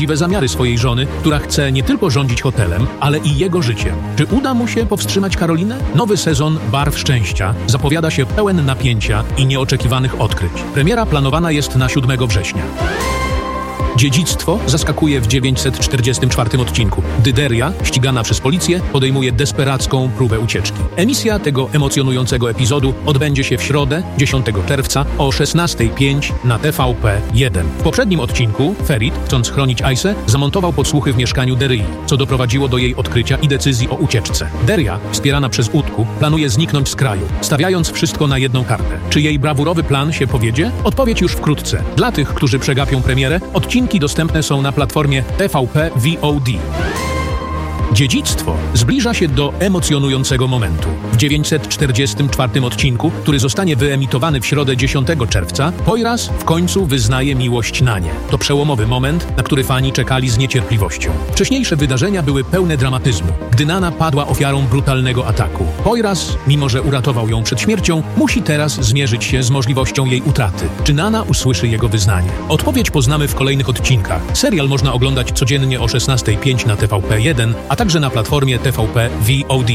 prawdziwe zamiary swojej żony, która chce nie tylko rządzić hotelem, ale i jego życiem. Czy uda mu się powstrzymać Karolinę? Nowy sezon Barw Szczęścia zapowiada się pełen napięcia i nieoczekiwanych odkryć. Premiera planowana jest na 7 września. Dziedzictwo zaskakuje w 944 odcinku. Dyderia, ścigana przez policję, podejmuje desperacką próbę ucieczki. Emisja tego emocjonującego epizodu odbędzie się w środę, 10 czerwca o 16:05 na TVP1. W poprzednim odcinku Ferit, chcąc chronić Aisę, zamontował podsłuchy w mieszkaniu Deryi, co doprowadziło do jej odkrycia i decyzji o ucieczce. Deria, wspierana przez Utku, planuje zniknąć z kraju, stawiając wszystko na jedną kartę. Czy jej brawurowy plan się powiedzie? Odpowiedź już wkrótce. Dla tych, którzy przegapią premierę, odcinki dostępne są na platformie TVP VOD. Dziedzictwo zbliża się do emocjonującego momentu. W 944 odcinku, który zostanie wyemitowany w środę 10 czerwca, Poyraz w końcu wyznaje miłość Nanie. To przełomowy moment, na który fani czekali z niecierpliwością. Wcześniejsze wydarzenia były pełne dramatyzmu, gdy Nana padła ofiarą brutalnego ataku. Poyraz, mimo że uratował ją przed śmiercią, musi teraz zmierzyć się z możliwością jej utraty. Czy Nana usłyszy jego wyznanie? Odpowiedź poznamy w kolejnych odcinkach. Serial można oglądać codziennie o 16:05 na TVP1, a także na platformie TVP VOD.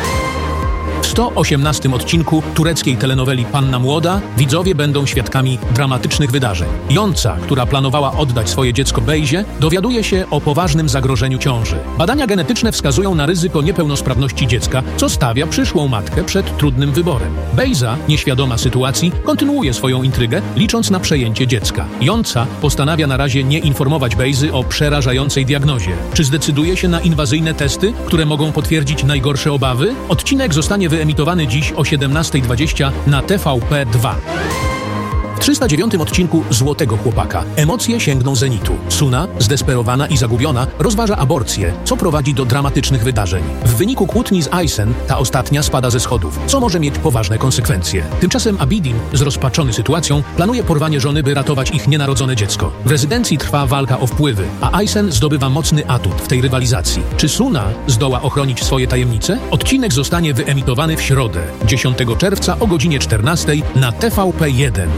W 118 odcinku tureckiej telenoweli Panna Młoda widzowie będą świadkami dramatycznych wydarzeń. Jąca, która planowała oddać swoje dziecko Bejzie, dowiaduje się o poważnym zagrożeniu ciąży. Badania genetyczne wskazują na ryzyko niepełnosprawności dziecka, co stawia przyszłą matkę przed trudnym wyborem. Bejza, nieświadoma sytuacji, kontynuuje swoją intrygę, licząc na przejęcie dziecka. Jąca postanawia na razie nie informować Bejzy o przerażającej diagnozie. Czy zdecyduje się na inwazyjne testy, które mogą potwierdzić najgorsze obawy? Odcinek zostanie wyemitowany dziś o 17:20 na TVP2. W 309 odcinku Złotego Chłopaka emocje sięgną zenitu. Suna, zdesperowana i zagubiona, rozważa aborcję, co prowadzi do dramatycznych wydarzeń. W wyniku kłótni z Aisen ta ostatnia spada ze schodów, co może mieć poważne konsekwencje. Tymczasem Abidin, zrozpaczony sytuacją, planuje porwanie żony, by ratować ich nienarodzone dziecko. W rezydencji trwa walka o wpływy, a Aisen zdobywa mocny atut w tej rywalizacji. Czy Suna zdoła ochronić swoje tajemnice? Odcinek zostanie wyemitowany w środę, 10 czerwca o godzinie 14 na TVP1.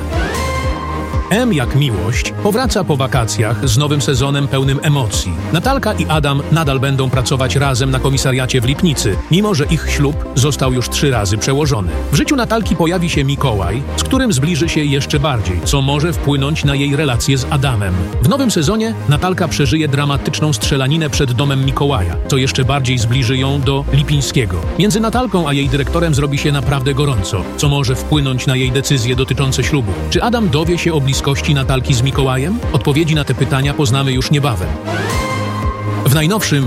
M jak miłość powraca po wakacjach z nowym sezonem pełnym emocji. Natalka i Adam nadal będą pracować razem na komisariacie w Lipnicy, mimo że ich ślub został już 3 razy przełożony. W życiu Natalki pojawi się Mikołaj, z którym zbliży się jeszcze bardziej, co może wpłynąć na jej relację z Adamem. W nowym sezonie Natalka przeżyje dramatyczną strzelaninę przed domem Mikołaja, co jeszcze bardziej zbliży ją do Lipińskiego. Między Natalką a jej dyrektorem zrobi się naprawdę gorąco, co może wpłynąć na jej decyzje dotyczące ślubu. Czy Adam dowie się o bliskości Natalki z Mikołajem? Odpowiedzi na te pytania poznamy już niebawem. W najnowszym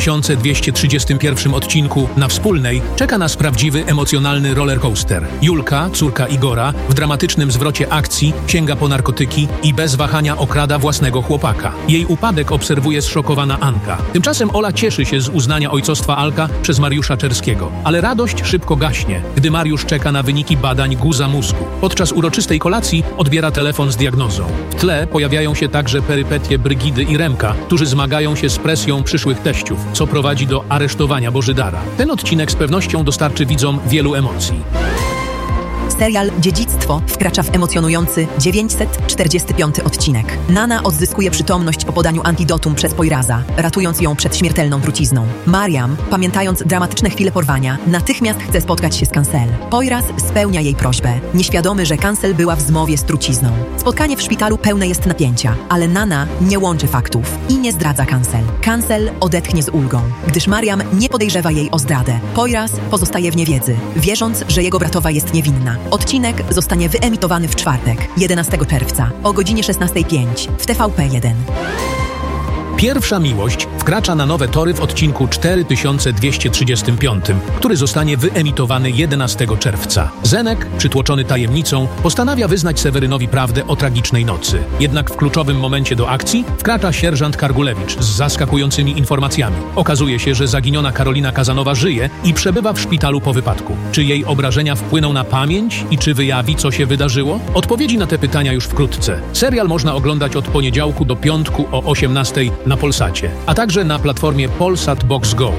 4231 odcinku Na Wspólnej czeka nas prawdziwy emocjonalny rollercoaster. Julka, córka Igora, w dramatycznym zwrocie akcji sięga po narkotyki i bez wahania okrada własnego chłopaka. Jej upadek obserwuje zszokowana Anka. Tymczasem Ola cieszy się z uznania ojcostwa Alka przez Mariusza Czerskiego. Ale radość szybko gaśnie, gdy Mariusz czeka na wyniki badań guza mózgu. Podczas uroczystej kolacji odbiera telefon z diagnozą. W tle pojawiają się także perypetie Brygidy i Remka, którzy zmagają się z presją przyszłych teściów, co prowadzi do aresztowania Bożydara. Ten odcinek z pewnością dostarczy widzom wielu emocji. Serial Dziedzictwo wkracza w emocjonujący 945 odcinek. Nana odzyskuje przytomność po podaniu antidotum przez Poyraza, ratując ją przed śmiertelną trucizną. Mariam, pamiętając dramatyczne chwile porwania, natychmiast chce spotkać się z Cancel. Poyraz spełnia jej prośbę, nieświadomy, że Cancel była w zmowie z trucizną. Spotkanie w szpitalu pełne jest napięcia, ale Nana nie łączy faktów i nie zdradza Cancel. Cancel odetchnie z ulgą, gdyż Mariam nie podejrzewa jej o zdradę. Poyraz pozostaje w niewiedzy, wierząc, że jego bratowa jest niewinna. Odcinek zostanie wyemitowany w czwartek, 11 czerwca, o godzinie 16:05 w TVP1. Pierwsza miłość wkracza na nowe tory w odcinku 4235, który zostanie wyemitowany 11 czerwca. Zenek, przytłoczony tajemnicą, postanawia wyznać Sewerynowi prawdę o tragicznej nocy. Jednak w kluczowym momencie do akcji wkracza sierżant Kargulewicz z zaskakującymi informacjami. Okazuje się, że zaginiona Karolina Kazanowa żyje i przebywa w szpitalu po wypadku. Czy jej obrażenia wpłyną na pamięć i czy wyjawi, co się wydarzyło? Odpowiedzi na te pytania już wkrótce. Serial można oglądać od poniedziałku do piątku o 18:00 na Polsacie, a także na platformie Polsat Box Go.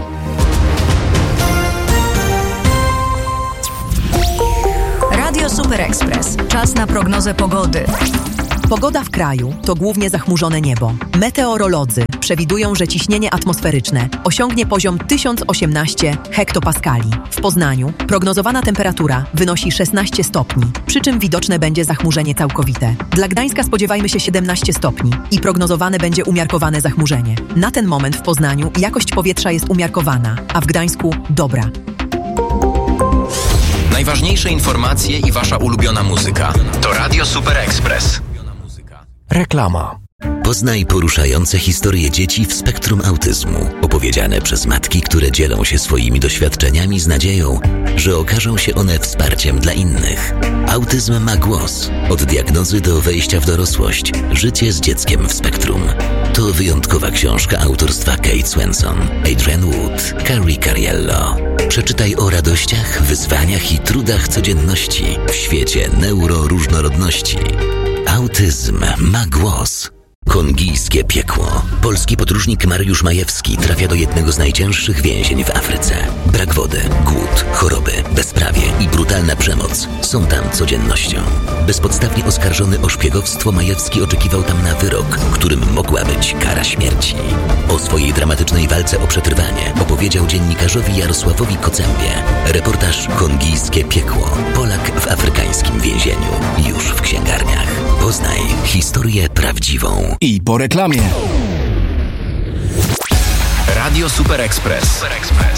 Radio Super Express. Czas na prognozę pogody. Pogoda w kraju to głównie zachmurzone niebo. Meteorolodzy przewidują, że ciśnienie atmosferyczne osiągnie poziom 1018 hektopaskali. W Poznaniu prognozowana temperatura wynosi 16 stopni, przy czym widoczne będzie zachmurzenie całkowite. Dla Gdańska spodziewajmy się 17 stopni i prognozowane będzie umiarkowane zachmurzenie. Na ten moment w Poznaniu jakość powietrza jest umiarkowana, a w Gdańsku dobra. Najważniejsze informacje i wasza ulubiona muzyka. To Radio Super Express. Reklama. Poznaj poruszające historie dzieci w spektrum autyzmu, opowiedziane przez matki, które dzielą się swoimi doświadczeniami z nadzieją, że okażą się one wsparciem dla innych. Autyzm ma głos. Od diagnozy do wejścia w dorosłość. Życie z dzieckiem w spektrum. To wyjątkowa książka autorstwa Kate Swenson, Adrian Wood, Carrie Cariello. Przeczytaj o radościach, wyzwaniach i trudach codzienności w świecie neuroróżnorodności. Autyzm ma głos. Kongijskie piekło. Polski podróżnik Mariusz Majewski trafia do jednego z najcięższych więzień w Afryce. Brak wody, głód, choroby, bezprawie i brutalna przemoc są tam codziennością. Bezpodstawnie oskarżony o szpiegowstwo, Majewski oczekiwał tam na wyrok, którym mogła być kara śmierci. O swojej dramatycznej walce o przetrwanie opowiedział dziennikarzowi Jarosławowi Kocębie. Reportaż Kongijskie piekło. Polak w afrykańskim więzieniu. Już w księgarniach. Poznaj historię prawdziwą. I po reklamie. Radio Super Express.